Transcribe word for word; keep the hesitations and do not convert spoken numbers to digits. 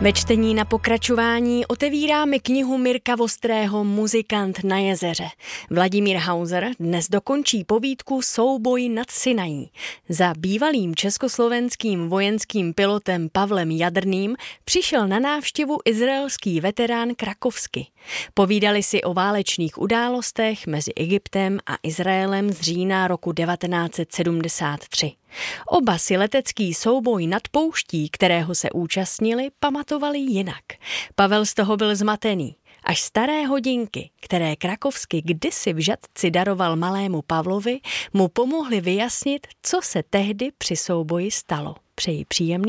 Ve čtení na pokračování otevíráme knihu Mirka Vostrého Muzikant na jezeře. Vladimír Hauser dnes dokončí povídku Souboj nad Sinají. Za bývalým československým vojenským pilotem Pavlem Jadrným přišel na návštěvu izraelský veterán Krakovsky. Povídali si o válečných událostech mezi Egyptem a Izraelem z října roku devatenáct set sedmdesát tři. Oba si letecký souboj nad pouští, kterého se účastnili, pamatovali jinak. Pavel z toho byl zmatený. Až staré hodinky, které Krakovsky kdysi v Žatci daroval malému Pavlovi, mu pomohly vyjasnit, co se tehdy při souboji stalo. Přeji příjemný